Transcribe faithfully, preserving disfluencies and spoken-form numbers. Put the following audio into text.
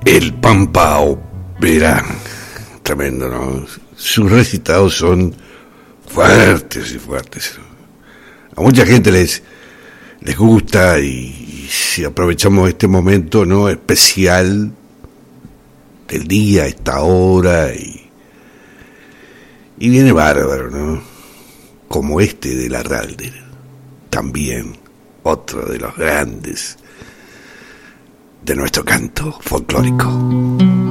El Pampa Opera, tremendo, ¿no? Sus recitados son fuertes y fuertes. A mucha gente les, les gusta y, y si aprovechamos este momento, ¿no?, especial del día, esta hora, y, y viene bárbaro, ¿no? Como este de Larralde, también otro de los grandes de nuestro canto folclórico.